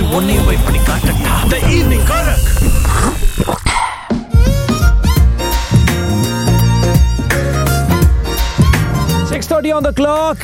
உன்னையும் போய் பண்ணி காட்டட்டா. The evening Karak. .30 on the clock.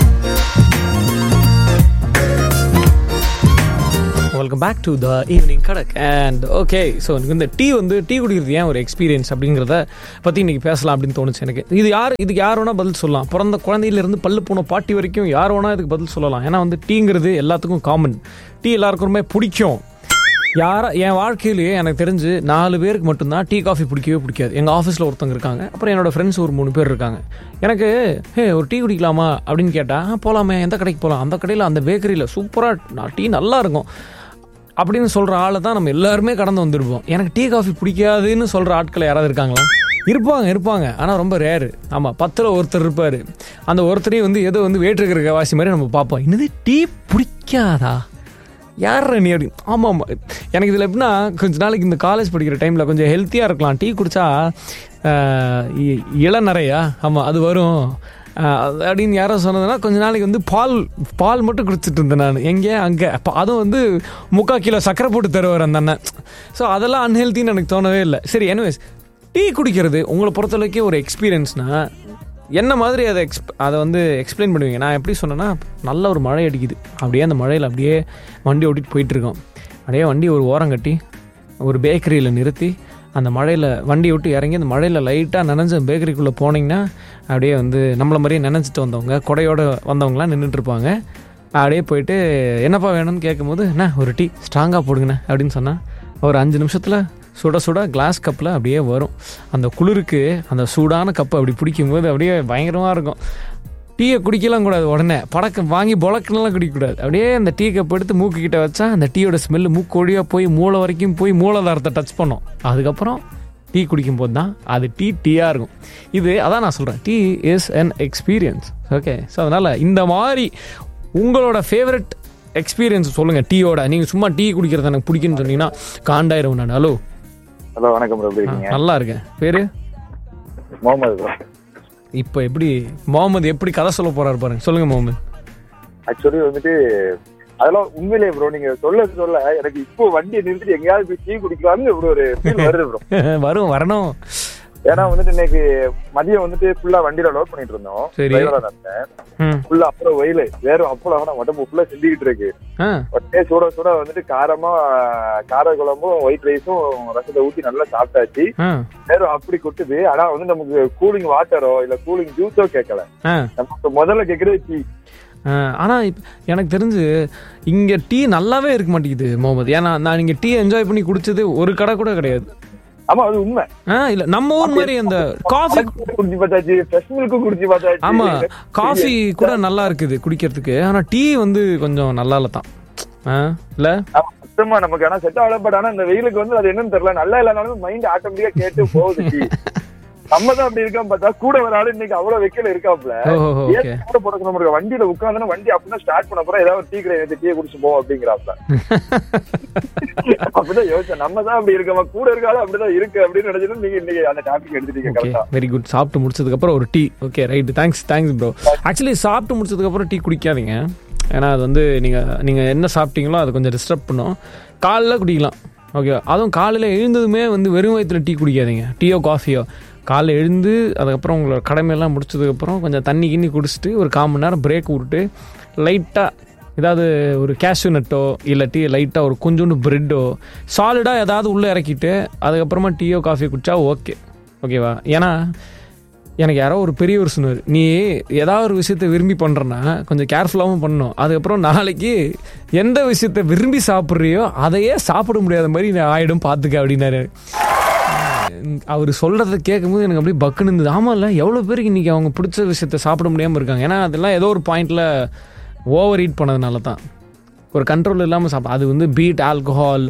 Welcome back to the evening Karak. And okay, so இந்த tea குடிக்கிறது ஏன் ஒரு எக்ஸ்பீரியன்ஸ் அப்படிங்கிறத பற்றி இன்றைக்கி பேசலாம் அப்படின்னு தோணுச்சு எனக்கு. இதுக்கு யார் வேணால் பதில் சொல்லலாம். பிறந்த குழந்தையிலேருந்து பல்லு போன பாட்டி வரைக்கும் யார் வேணால் இதுக்கு பதில் சொல்லலாம். ஏன்னா டீங்கிறது எல்லாத்துக்கும் காமன். டீ எல்லாருக்குமே பிடிக்கும். என் வாழ்க்கையிலேயே எனக்கு தெரிஞ்சு 4 பேருக்கு மட்டும்தான் டீ காஃபி பிடிக்கவே பிடிக்காது. எங்கள் ஆஃபீஸில் ஒருத்தவங்க இருக்காங்க, அப்புறம் என்னோடய ஃப்ரெண்ட்ஸ் ஒரு 3 பேர் இருக்காங்க. எனக்கு ஒரு டீ குடிக்கலாமா அப்படின்னு கேட்டால் போகலாமே, எந்த கடைக்கு போகலாம், அந்த கடையில் அந்த பேக்கரியில் சூப்பராக டீ நல்லா இருக்கும் அப்படின்னு சொல்கிற ஆளை தான் நம்ம எல்லாருமே கடந்து வந்துருப்போம். எனக்கு டீ காஃபி பிடிக்காதுன்னு சொல்கிற ஆட்கள் யாராவது இருக்காங்களா? இருப்பாங்க, ஆனால் ரொம்ப ரேரு. ஆமாம், 10ல் ஒருத்தர் இருப்பார். அந்த ஒருத்தரையும் ஏதோ வேற்றுக்கிற வாசி மாதிரி நம்ம பார்ப்போம். என்னது டீ பிடிக்காதா, யார் நீ அப்படி? ஆமாம், எனக்கு இதில் எப்படின்னா, கொஞ்சம் நாளைக்கு இந்த காலேஜ் படிக்கிற டைமில் கொஞ்சம் ஹெல்த்தியாக இருக்கலாம். டீ குடித்தா இளநறையா, ஆமாம் அது வரும் அப்படின்னு யாரோ சொன்னதுன்னா, கொஞ்ச நாளைக்கு பால் மட்டும் குடிச்சிட்டு இருந்தேன் நான். எங்கே அங்கே அதுவும் 3/4 கிலோ சக்கரை போட்டு தருவார் அந்த அண்ணன். ஸோ அதெல்லாம் அன்ஹெல்த்தின்னு எனக்கு தோணவே இல்லை. சரி, எனிவேஸ், டீ குடிக்கிறது உங்களை பொறுத்தளவுக்கே ஒரு எக்ஸ்பீரியன்ஸ்னால் என்ன மாதிரி அதை எக்ஸ்பிளைன் பண்ணுவீங்க? நான் எப்படி சொன்னேன்னா, நல்ல ஒரு மழை அடிக்குது, அப்படியே அந்த மழையில் அப்படியே வண்டி ஓட்டிகிட்டு போயிட்டுருக்கோம். அப்படியே வண்டி ஒரு ஓரம் கட்டி ஒரு பேக்கரியில் நிறுத்தி அந்த மழையில் வண்டி விட்டு இறங்கி அந்த மழையில் லைட்டாக நனைஞ்ச பேக்கரிக்குள்ளே போனீங்கன்னா அப்படியே நம்மளை மாதிரியே நினைச்சிட்டு வந்தவங்க, கொடையோடு வந்தவங்களாம் நின்றுட்டுருப்பாங்க. அப்படியே போயிட்டு என்னப்பா வேணும்னு கேட்கும்போது, அண்ணா ஒரு டீ ஸ்ட்ராங்காக போடுங்கண்ணே அப்படின்னு சொன்னால் ஒரு 5 நிமிஷத்தில் சுட கிளாஸ் கப்பில் அப்படியே வரும். அந்த குளிருக்கு அந்த சூடான கப்பை அப்படி பிடிக்கும்போது அப்படியே பயங்கரமாக இருக்கும். டீயை குடிக்கலாம் கூடாது, உடனே படக்கம் வாங்கி பொழக்கெல்லாம் குடிக்கக்கூடாது. அப்படியே அந்த டீ கப் எடுத்து மூக்குக்கிட்ட வச்சா அந்த டீயோட ஸ்மெல்லு மூக்கு ஒழியாக போய் மூளை வரைக்கும் போய் மூலாதாரத்தை டச் பண்ணோம். அதுக்கப்புறம் டீ குடிக்கும்போது தான் அது டீயாக இருக்கும். அதான் நான் சொல்கிறேன், tea is an experience. Okay, so அதனால் இந்த மாதிரி உங்களோட ஃபேவரட் எக்ஸ்பீரியன்ஸ் சொல்லுங்கள் டீயோட. நீங்கள் சும்மா டீ குடிக்கிறது எனக்கு பிடிக்குன்னு சொன்னீங்கன்னா காண்டாயிரம். நான் ஹலோ வணக்கம் ப்ரோ, எப்படி இருக்கீங்க? நல்லா இருக்கேன். பேரு முகமது ப்ரோ. இப்போ எப்படி முகமது எப்படி கதை சொல்ல போறாரு பாருங்க, சொல்லுங்க முகமது. ஆக்சுவலி அதெல்லாம் உண்மையிலே ப்ரோ, நீங்க சொல்ல எனக்கு இப்போ வண்டியை நிறுத்திட்டு எங்கேயாவது போய் டீ குடிக்கலாம்னு ஒரு ஃபீல் வருது ப்ரோ. வரணும். ஏன்னா இன்னைக்கு மதியம் ஃபுல்லா வண்டியில லோட் பண்ணிட்டு இருந்தோம். ஃபுல்லா அப்புறம் வெயில் வேறும் அப்பளம் உடம்பு ஃபுல்லா செஞ்சுக்கிட்டு இருக்கு. உடனே சுட கார குழம்பும் ஒயிட் ரைஸும் ரசத்தை ஊத்தி நல்லா சாப்பிட்டாச்சு. வேறும் அப்படி கொட்டுது. ஆனா நமக்கு கூலிங் வாட்டரோ இல்ல கூலிங் ஜூஸோ கேட்கல. நமக்கு முதல்ல கேட்கறது டீ. ஆனா எனக்கு தெரிஞ்சு இங்க டீ நல்லாவே இருக்க மாட்டேங்குது முகமது. ஏன்னா நான் இங்க டீ என்ஜாய் பண்ணி குடிச்சது ஒரு கடை கூட கிடையாது. ஆமா, அது உண்மை. இல்ல நம்ம ஊர் மாதிரி அந்த காஃபி குடிச்சு பார்த்தாச்சு, ஃப்ரெஷ் மில்க் குடிச்சு பார்த்தாச்சு. ஆமா, காஃபி கூட நல்லா இருக்குது குடிக்கிறதுக்கு. ஆனா டீ கொஞ்சம் நல்லா இல்ல தான் இல்ல சுத்தமா நமக்கு. ஆனா செட் ஆகல. பட் ஆனா இந்த வெயிலுக்கு அது என்னன்னு தெரியல, நல்லா இல்லனாலும் மைண்ட் ஆட்டோமேட்டிக்கா கேட்டு போகுது. நம்ம தான் அப்படி இருக்காம பார்த்தா கூட ஒரு ஆளு இன்னைக்கு அவ்வளவு வெக்கல இருக்காப்ல. கூட போறதுக்கு நம்ம வண்டியில உட்காந்து வண்டி அப்படின்னா ஸ்டார்ட் பண்ண போறோம், ஏதாவது டீ கிடையாது, டீ குடிச்சு போவோம் அப்படிங்கிறாப்ல. அப்படிதான் யோசிச்சேன், நம்ம தான் அப்படி இருக்கோம், கூட இருக்காது அப்படிதான் இருக்கு அப்படின்னு நினைச்சிட்டு நீங்க இன்னைக்கு அந்த டாபிக் எடுத்துட்டீங்க. Very good. சாப்பிட்டு முடிச்சதுக்கு அப்புறம் ஒரு tea. Okay, right, thanks bro. Actually சாப்பிட்டு முடிச்சதுக்கு அப்புறம் டீ குடிக்காதீங்க. ஏன்னா அது நீங்க என்ன சாப்பிட்டீங்களோ அது கொஞ்சம் டிஸ்டர்ப் பண்ணும். காலைல குடிக்கலாம், ஓகே. அதுவும் காலையில் எழுந்ததுமே வெறும் வயிற்றுல டீ குடிக்காதீங்க, டீயோ காஃபியோ. காலைல எழுந்து அதுக்கப்புறம் உங்களோட கடமையெல்லாம் முடிச்சதுக்கப்புறம் கொஞ்சம் தண்ணி கிண்ணி குடிச்சிட்டு ஒரு 1/4 மணி நேரம் பிரேக் விட்டுட்டு லைட்டாக ஏதாவது ஒரு கேஷ்யூ நட்டோ இல்லாட்டி லைட்டாக ஒரு கொஞ்சோண்டு ப்ரெட்டோ சாலிடாக ஏதாவது உள்ளே இறக்கிட்டு அதுக்கப்புறமா டீயோ காஃபியோ குடித்தா ஓகேவா? ஏன்னா எனக்கு யாரோ ஒரு பெரியவர் சொன்னார், நீ ஏதாவது ஒரு விஷயத்தை விரும்பி பண்ணுறன்னா கொஞ்சம் கேர்ஃபுல்லாகவும் பண்ணணும். அதுக்கப்புறம் நாளைக்கு எந்த விஷயத்தை விரும்பி சாப்பிட்றியோ அதையே சாப்பிட முடியாத மாதிரி ஆகிடும் பார்த்துக்க அப்படின்னாரு. அவர் சொல்கிறத கேட்கும்போது எனக்கு அப்படியே பக்குன்னு இருந்தது. ஆமாம், இல்லை எவ்வளோ பேருக்கு இன்றைக்கி அவங்க பிடிச்ச விஷயத்த சாப்பிட முடியாமல் இருக்காங்க. ஏன்னா அதெல்லாம் ஏதோ ஒரு பாயிண்டில் ஓவர் ஈட் பண்ணதுனால தான், ஒரு கண்ட்ரோல் இல்லாமல் சாப்பிட. அது beat alcohol,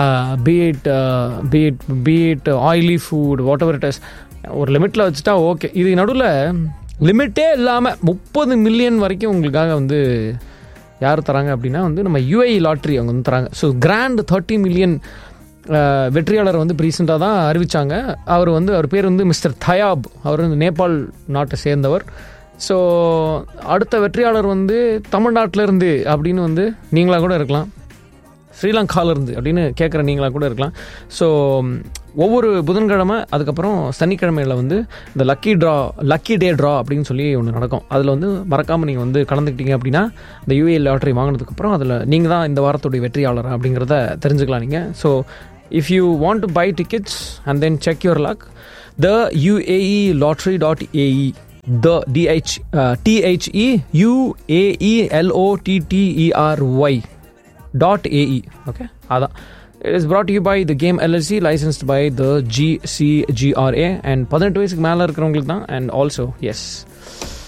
beat oily food, what ever it is, ஒரு லிமிட்டில் வச்சுட்டா ஓகே. இது நடுவில் லிமிட்டே இல்லாமல் 30 மில்லியன் வரைக்கும் உங்களுக்காக யார் தராங்க அப்படின்னா நம்ம UAE லாட்ரி அவங்க தராங்க. ஸோ கிராண்ட் 30 மில்லியன் வெற்றியாளர் ரீசெண்டாக தான் அறிவித்தாங்க. அவர் பேர் மிஸ்டர் தயாப். அவர் நேபாள் நாட்டை சேர்ந்தவர். ஸோ அடுத்த வெற்றியாளர் தமிழ்நாட்டிலேருந்து அப்படின்னு நீங்களாக கூட இருக்கலாம். ஸ்ரீலங்காவிலேருந்து அப்படின்னு கேட்குற நீங்களாக கூட இருக்கலாம். ஸோ ஒவ்வொரு புதன்கிழமை அதுக்கப்புறம் சனிக்கிழமையில் வந்து இந்த லக்கி டே ட்ரா அப்படின்னு சொல்லி ஒன்று நடக்கும். அதில் வந்து மறக்காமல் நீங்கள் வந்து கலந்துக்கிட்டீங்க அப்படின்னா இந்த UAE லாட்ரி வாங்கினதுக்கப்புறம் அதில் நீங்கள் தான் இந்த வாரத்துடைய வெற்றியாளர் அப்படிங்கிறத தெரிஞ்சுக்கலாம் நீங்கள். So if you want to by tickets and then check your luck, the UAElottery.ae, the THEUAELOTTERY.ae. okay, அதான். It is brought to you by the Game LLC, licensed by the GCGRA, and 18 வயசுக்கு மேலே இருக்கிறவங்களுக்கு தான். And also yes,